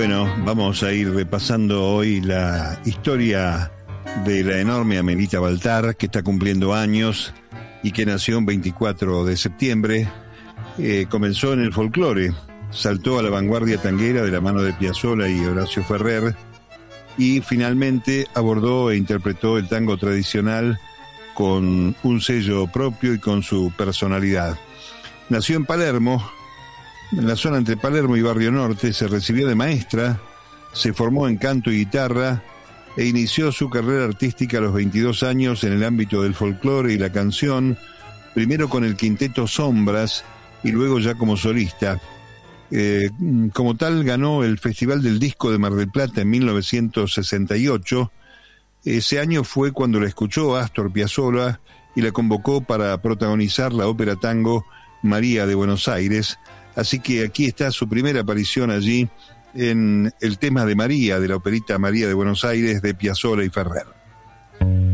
Bueno, vamos a ir repasando hoy la historia de la enorme Amelita Baltar, que está cumpliendo años y que nació un 24 de septiembre. Comenzó en el folclore, saltó a la vanguardia tanguera de la mano de Piazzolla y Horacio Ferrer y finalmente abordó e interpretó el tango tradicional con un sello propio y con su personalidad. Nació en Palermo, en la zona entre Palermo y Barrio Norte, se recibió de maestra, se formó en canto y guitarra e inició su carrera artística a los 22 años en el ámbito del folclore y la canción, primero con el quinteto Sombras y luego ya como solista. Como tal ganó el Festival del Disco de Mar del Plata en 1968. Ese año fue cuando la escuchó Astor Piazzolla y la convocó para protagonizar la ópera tango María de Buenos Aires. Así que aquí está su primera aparición allí en el tema de María, de la operita María de Buenos Aires de Piazzolla y Ferrer.